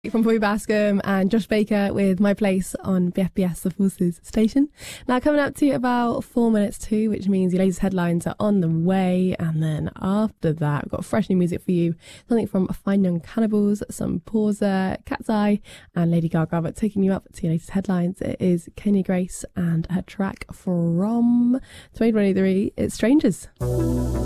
From Bobby Bascom and Josh Baker with My Place on BFBS, the Forces station. Now coming up to about 4 minutes to, which means your latest headlines are on the way, and then after that we've got fresh new music for you, something from Fine Young Cannibals, some Pauser, Cat's Eye and Lady Gaga. But taking you up to your latest headlines, it is Kenya Grace and her track from 2023, it's Strangers.